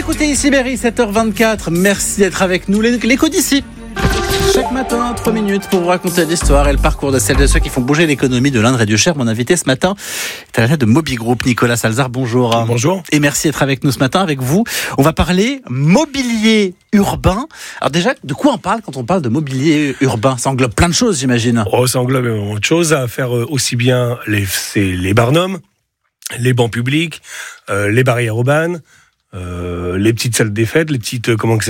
écoutez ici Berry, 7h24. Merci d'être avec nous. L'écho d'ici. Chaque matin, 3 minutes pour vous raconter l'histoire et le parcours de celles et ceux qui font bouger l'économie de l'Indre et du Cher. Mon invité ce matin est à la tête de Moby Group, Nicolas Salzar. Bonjour. Bonjour. Et merci d'être avec nous ce matin. Avec vous, on va parler mobilier urbain. Alors déjà, de quoi on parle quand on parle de mobilier urbain? Ça englobe plein de choses, j'imagine. Ça englobe autre chose, à faire aussi bien les barnums, les bancs publics, les barrières urbaines, les petites salles des fêtes, les petites,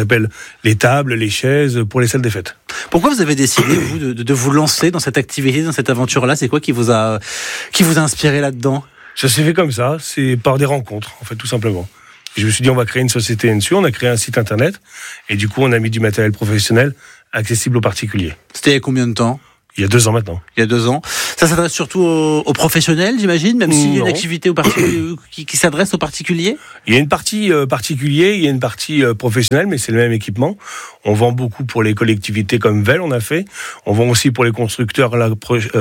les tables, les chaises pour les salles des fêtes. Pourquoi vous avez décidé, vous, de vous lancer dans cette activité, dans cette aventure-là? C'est quoi qui vous a inspiré là-dedans? Ça s'est fait comme ça, c'est par des rencontres, en fait, tout simplement. Je me suis dit, on va créer une société dessus, on a créé un site internet, et du coup, on a mis du matériel professionnel accessible aux particuliers. C'était il y a combien de temps? Il y a 2 ans maintenant. Il y a 2 ans. Ça s'adresse surtout aux professionnels, j'imagine, même s'il y a une activité qui s'adresse aux particuliers? Il y a une partie particulier, il y a une partie professionnelle, mais c'est le même équipement. On vend beaucoup pour les collectivités comme VEL, on a fait. On vend aussi pour les constructeurs, là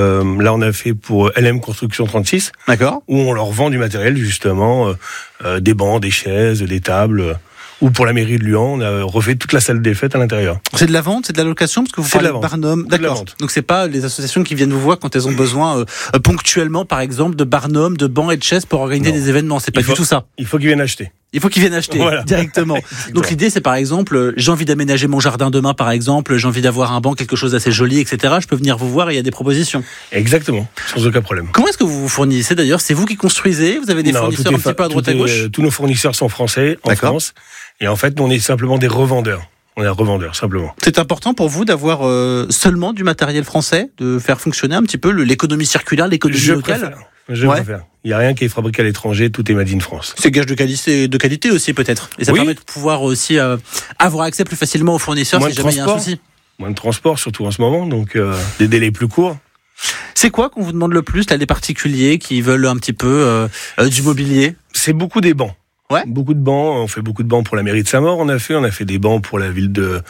on a fait pour LM Construction 36. D'accord. Où on leur vend du matériel, justement, des bancs, des chaises, des tables. Ou pour la mairie de Lyon, on a refait toute la salle des fêtes à l'intérieur. C'est de la vente, c'est de la location, parce que vous parlez de Barnum. D'accord. Donc c'est pas les associations qui viennent vous voir quand elles ont besoin ponctuellement, par exemple, de Barnum, de bancs et de chaises pour organiser des événements. C'est pas du tout ça. Il faut qu'ils viennent acheter. Il faut qu'ils viennent acheter directement. Donc l'idée, c'est par exemple, j'ai envie d'aménager mon jardin demain, par exemple, j'ai envie d'avoir un banc, quelque chose d'assez joli, etc. Je peux venir vous voir et il y a des propositions. Exactement, sans aucun problème. Comment est-ce que vous vous fournissez d'ailleurs? C'est vous qui construisez? Vous avez des fournisseurs un petit peu à droite à gauche? Tous nos fournisseurs sont français, en France. Et en fait, nous, on est simplement des revendeurs. On est un revendeur, simplement. C'est important pour vous d'avoir seulement du matériel français, de faire fonctionner un petit peu l'économie circulaire, l'économie locale? Je préfère. Il n'y a rien qui est fabriqué à l'étranger, tout est made in France. C'est gage de qualité aussi, peut-être. Et ça permet de pouvoir aussi avoir accès plus facilement aux fournisseurs si jamais il y a un souci. Moins de transport, surtout en ce moment, donc des délais plus courts. C'est quoi qu'on vous demande le plus, là, des particuliers qui veulent un petit peu du mobilier? C'est beaucoup des bancs. Ouais. Beaucoup de bancs. On fait beaucoup de bancs pour la mairie de Saint-Maur. On a fait des bancs pour la ville de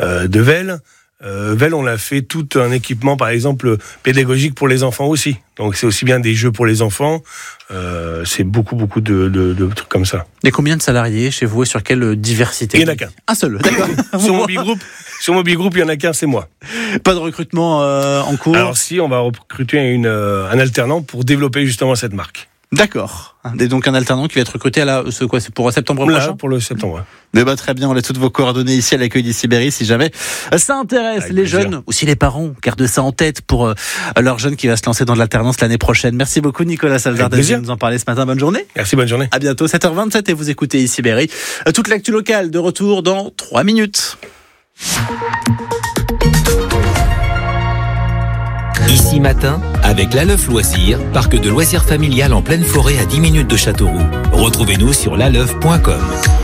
Vels. Vels, on a fait tout un équipement, par exemple, pédagogique pour les enfants aussi. Donc c'est aussi bien des jeux pour les enfants. C'est beaucoup de trucs comme ça. Et combien de salariés chez vous et sur quelle diversité? Il n'y en a qu'un. Un seul, d'accord. Sur Moby Group, il n'y en a qu'un, c'est moi. Pas de recrutement en cours? Alors si, on va recruter un alternant pour développer justement cette marque. D'accord. Et donc un alternant qui va être recruté c'est pour septembre prochain? Pour le septembre. Mais très bien, on a toutes vos coordonnées ici à l'accueil d'Ici Berry si jamais ça intéresse les jeunes, aussi les parents, gardez ça en tête pour leur jeune qui va se lancer dans l'alternance l'année prochaine. Merci beaucoup Nicolas Salzar d'être venu nous en parler ce matin. Bonne journée. Merci, bonne journée. À bientôt, 7h27 et vous écoutez Ici Berry. Toute l'actu locale de retour dans 3 minutes. Ici matin, avec l'Aleuf Loisirs, parc de loisirs familial en pleine forêt à 10 minutes de Châteauroux. Retrouvez-nous sur l'aleuf.com.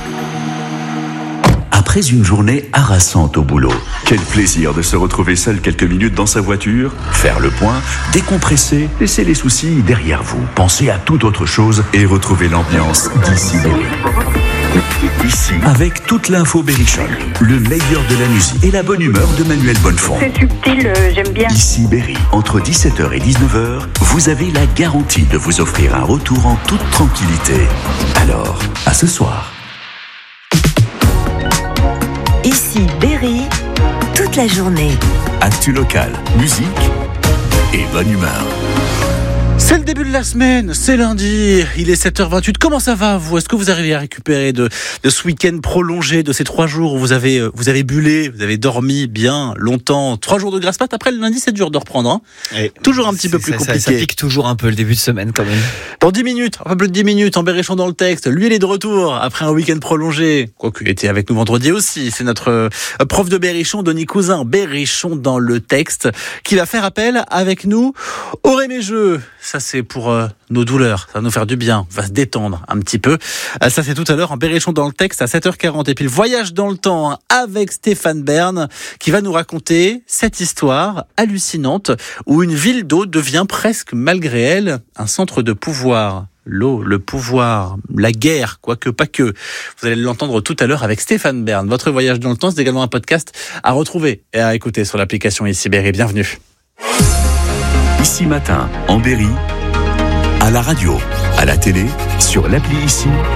Après une journée harassante au boulot, quel plaisir de se retrouver seul quelques minutes dans sa voiture, faire le point, décompresser, laisser les soucis derrière vous, penser à toute autre chose et retrouver l'ambiance d'Ici Berry. Ici, avec toute l'info Berrichon, le meilleur de la musique et la bonne humeur de Manuel Bonnefond. C'est subtil, j'aime bien. Ici Berry, entre 17h et 19h, vous avez la garantie de vous offrir un retour en toute tranquillité. Alors, à ce soir. Ici Berry, toute la journée. Actu locale, musique et bonne humeur. C'est le début de la semaine, c'est lundi, il est 7h28. Comment ça va, vous? Est-ce que vous arrivez à récupérer de ce week-end prolongé, de ces 3 jours où vous avez bullé, vous avez dormi bien longtemps? 3 jours de grasse mat. Après, le lundi, c'est dur de reprendre. Toujours un petit peu plus compliqué. Ça pique toujours un peu le début de semaine quand même. Dans 10 minutes, un peu plus de 10 minutes, en Berrichon dans le texte. Lui, il est de retour après un week-end prolongé. Quoique, il était avec nous vendredi aussi. C'est notre prof de Berrichon, Denis Cousin, Berrichon dans le texte, qui va faire appel avec nous au Réméjeux. Ça, c'est pour nos douleurs. Ça va nous faire du bien. On va se détendre un petit peu. Ça, c'est tout à l'heure en Berrichon dans le texte à 7h40. Et puis le voyage dans le temps avec Stéphane Bern qui va nous raconter cette histoire hallucinante où une ville d'eau devient presque, malgré elle, un centre de pouvoir. L'eau, le pouvoir, la guerre, quoique pas que. Vous allez l'entendre tout à l'heure avec Stéphane Bern. Votre voyage dans le temps, c'est également un podcast à retrouver et à écouter sur l'application Ici Berry. Bienvenue. Ici matin, en Berry, à la radio, à la télé, sur l'appli Ici et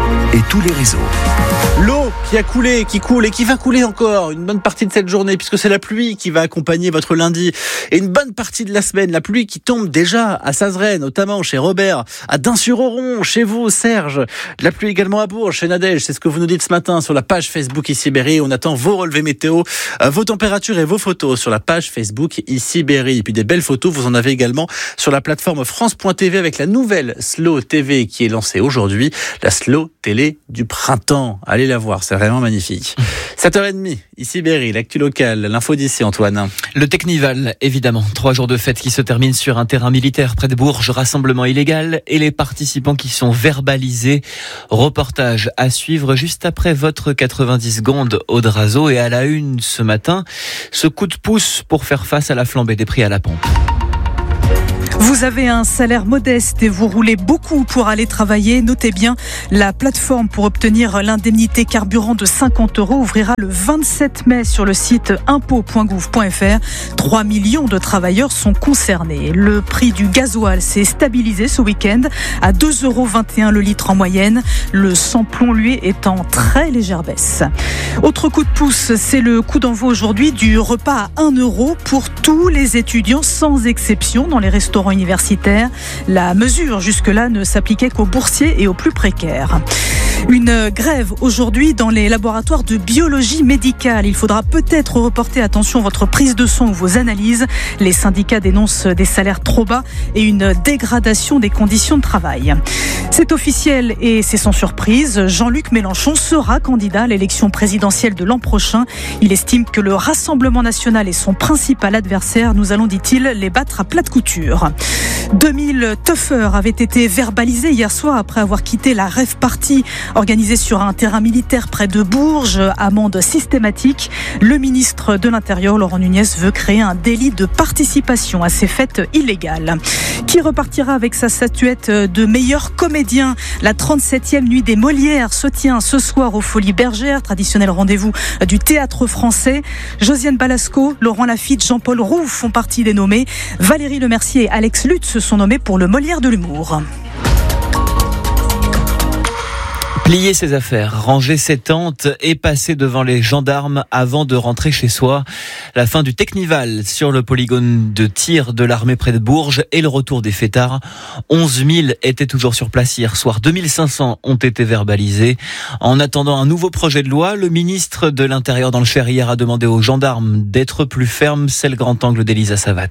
tous les réseaux. L'eau qui a coulé, qui coule et qui va couler encore une bonne partie de cette journée puisque c'est la pluie qui va accompagner votre lundi et une bonne partie de la semaine. La pluie qui tombe déjà à Sazerain, notamment chez Robert, à Dain-sur-Oron, chez vous Serge. La pluie également à Bourges, chez Nadège. C'est ce que vous nous dites ce matin sur la page Facebook Ici Berry. On attend vos relevés météo, vos températures et vos photos sur la page Facebook Ici Berry. Et puis des belles photos, vous en avez également sur la plateforme France.tv avec la nouvelle Slow TV qui est lancée aujourd'hui. La Slow Télé du printemps. Allez la voir, c'est vraiment magnifique. 7h30, ici Berry, l'actu locale, l'info d'ici Antoine. Le Technival, évidemment. 3 jours de fête qui se terminent sur un terrain militaire près de Bourges, rassemblement illégal et les participants qui sont verbalisés. Reportage à suivre juste après votre 90 secondes au Drazo et à la une ce matin. Ce coup de pouce pour faire face à la flambée des prix à la pompe. Vous avez un salaire modeste et vous roulez beaucoup pour aller travailler. Notez bien, la plateforme pour obtenir l'indemnité carburant de 50 € ouvrira le 27 mai sur le site impôts.gouv.fr. 3 millions de travailleurs sont concernés. Le prix du gasoil s'est stabilisé ce week-end à 2,21 € le litre en moyenne. Le samplon, lui, est en très légère baisse. Autre coup de pouce, c'est le coup d'envoi aujourd'hui du repas à 1 € pour tous les étudiants sans exception dans les restaurants universitaires. La mesure jusque-là ne s'appliquait qu'aux boursiers et aux plus précaires. Une grève aujourd'hui dans les laboratoires de biologie médicale. Il faudra peut-être reporter, attention, votre prise de sang ou vos analyses. Les syndicats dénoncent des salaires trop bas et une dégradation des conditions de travail. C'est officiel et c'est sans surprise. Jean-Luc Mélenchon sera candidat à l'élection présidentielle de l'an prochain. Il estime que le Rassemblement national est son principal adversaire. Nous allons, dit-il, les battre à plat de couture. 2000 tuffeurs avaient été verbalisés hier soir après avoir quitté la rave party organisée sur un terrain militaire près de Bourges. Amende systématique. Le ministre de l'Intérieur, Laurent Nunez, veut créer un délit de participation à ces fêtes illégales. Qui repartira avec sa statuette de meilleur comédien? La 37e nuit des Molières se tient ce soir aux Folies Bergères, traditionnel rendez-vous du théâtre français. Josiane Balasco, Laurent Lafitte, Jean-Paul Roux font partie des nommés. Valérie Lemercier et Alex Lutz se sont nommés pour le Molière de l'humour. Plier ses affaires, ranger ses tentes et passer devant les gendarmes avant de rentrer chez soi. La fin du Technival sur le polygone de tir de l'armée près de Bourges et le retour des fêtards. 11 000 étaient toujours sur place hier soir. 2500 ont été verbalisés. En attendant un nouveau projet de loi, le ministre de l'Intérieur dans le Cher hier a demandé aux gendarmes d'être plus fermes. C'est le grand angle d'Elisa Savat.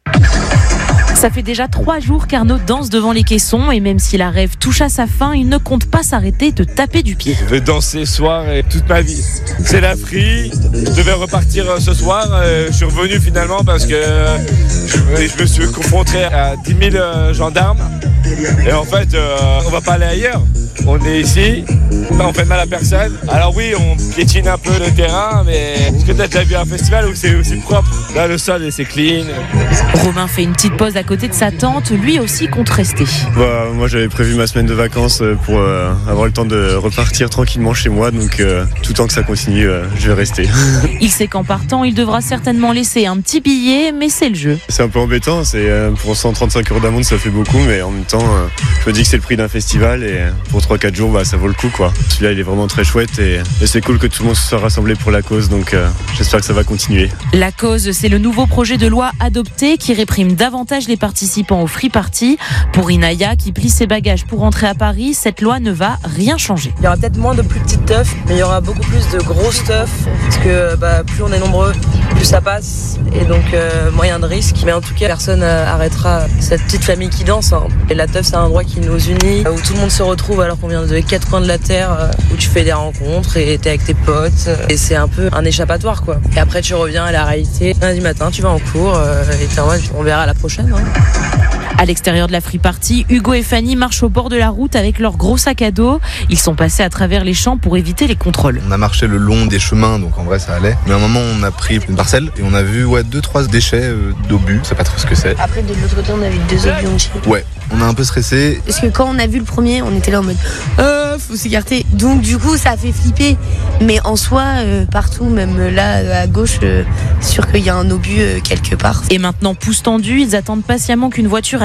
Ça fait déjà 3 jours qu'Arnaud danse devant les caissons et même si la rêve touche à sa fin, il ne compte pas s'arrêter de taper du pied. Je vais danser ce soir et toute ma vie. C'est la free. Je devais repartir ce soir. Je suis revenu finalement parce que je me suis confronté à 10 000 gendarmes. Et en fait, on va pas aller ailleurs. On est ici, on fait mal à personne. Alors oui, on piétine un peu le terrain, mais est-ce que tu as déjà vu un festival où c'est aussi propre? Là, le sol, c'est clean. Romain fait une petite pause à côté de sa tante, lui aussi compte rester. Moi, j'avais prévu ma semaine de vacances pour avoir le temps de repartir tranquillement chez moi, donc tout le temps que ça continue, je vais rester. Il sait qu'en partant, il devra certainement laisser un petit billet, mais c'est le jeu. C'est un peu embêtant, pour 135 € d'amende, ça fait beaucoup, mais en même temps, je me dis que c'est le prix d'un festival et pour 3-4 jours, ça vaut le coup, quoi. Celui-là, il est vraiment très chouette et c'est cool que tout le monde se soit rassemblé pour la cause, donc j'espère que ça va continuer. La cause, c'est le nouveau projet de loi adopté qui réprime davantage les participants au free party. Pour Inaya, qui plie ses bagages pour rentrer à Paris, cette loi ne va rien changer. Il y aura peut-être moins de plus petites teufs, mais il y aura beaucoup plus de grosses teufs, parce que plus on est nombreux, plus ça passe, et donc moyen de risque. Mais en tout cas, personne arrêtera cette petite famille qui danse. Et la teuf, c'est un endroit qui nous unit, où tout le monde se retrouve alors qu'on vient de 4 coins de la terre, où tu fais des rencontres et t'es avec tes potes. Et c'est un peu un échappatoire, quoi. Et après, tu reviens à la réalité. Lundi matin, tu vas en cours, et t'es en mode, on verra la prochaine. À l'extérieur de la free party, Hugo et Fanny marchent au bord de la route avec leurs gros sacs à dos. Ils sont passés à travers les champs pour éviter les contrôles. On a marché le long des chemins, donc en vrai ça allait. Mais à un moment, on a pris une parcelle et on a vu 2-3 déchets d'obus. Je sais pas trop ce que c'est. Après, de l'autre côté, on a vu 2 obus aussi. Ouais, on a un peu stressé. Parce que quand on a vu le premier, on était là en mode faut s'écarter. Donc du coup, ça a fait flipper. Mais en soi, partout, même là à gauche, sûr qu'il y a un obus quelque part. Et maintenant, pouce tendu, ils attendent patiemment qu'une voiture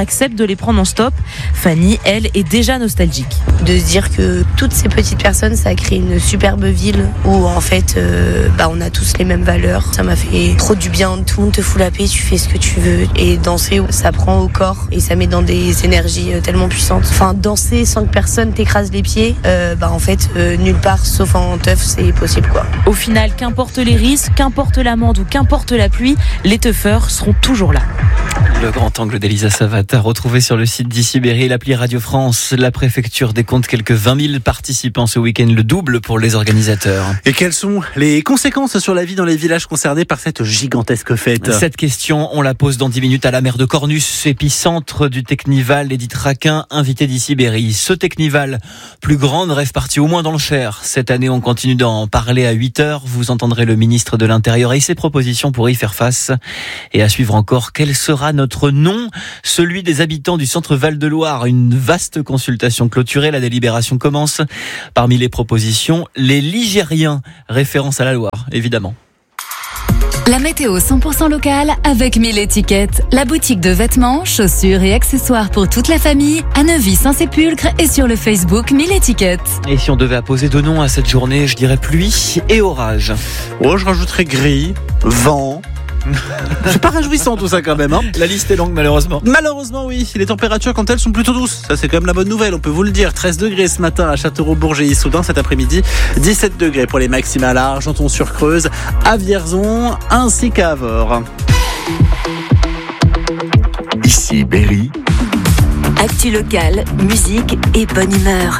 acceptent de les prendre en stop. Fanny, elle, est déjà nostalgique. De se dire que toutes ces petites personnes, ça crée une superbe ville où en fait on a tous les mêmes valeurs. Ça m'a fait trop du bien, tout le monde te fout la paix, tu fais ce que tu veux. Et danser, ça prend au corps et ça met dans des énergies tellement puissantes. Enfin, danser sans que personne t'écrase les pieds, en fait, nulle part sauf en teuf, c'est possible quoi. Au final, qu'importe les risques, qu'importe l'amende ou qu'importe la pluie, les teufeurs seront toujours là. Le grand angle d'Elisa Savata, retrouvé sur le site d'Ici Berry, l'appli Radio France. La préfecture décompte quelques 20 000 participants ce week-end, le double pour les organisateurs. Et quelles sont les conséquences sur la vie dans les villages concernés par cette gigantesque fête ? Cette question, on la pose dans 10 minutes à la maire de Cornus, épicentre du Technival, Edith Raquin, invitée d'Ici Berry. Ce Technival, plus grande rêve partie au moins dans le Cher. Cette année, on continue d'en parler à 8h. Vous entendrez le ministre de l'Intérieur et ses propositions pour y faire face. Et à suivre encore, quel sera notre nom, celui des habitants du centre Val-de-Loire. Une vaste consultation clôturée, la délibération commence. Parmi les propositions, les Ligériens, référence à la Loire, évidemment. La météo 100% locale avec 1000 étiquettes. La boutique de vêtements, chaussures et accessoires pour toute la famille à Neuvy-Saint-Sépulcre et sur le Facebook 1000 étiquettes. Et si on devait apposer 2 noms à cette journée, je dirais pluie et orage. Oh, je rajouterais gris, vent. C'est pas réjouissant tout ça quand même. La liste est longue malheureusement. Malheureusement oui, les températures quand elles sont plutôt douces. Ça c'est quand même la bonne nouvelle, on peut vous le dire. 13 degrés ce matin à Châteauroux, Bourges et Issoudun. Cet après-midi, 17 degrés pour les maximales à Argenton-sur-Creuse, à Vierzon ainsi qu'à Avord. Ici Berry. Actu locale, musique et bonne humeur.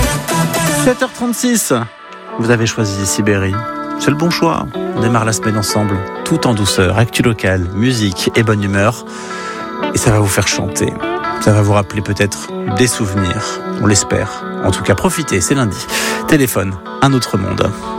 7h36, vous avez choisi Ici Berry. C'est le bon choix. On démarre la semaine ensemble, tout en douceur, actu locale, musique et bonne humeur. Et ça va vous faire chanter. Ça va vous rappeler peut-être des souvenirs. On l'espère. En tout cas, profitez, c'est lundi. Téléphone, un autre monde.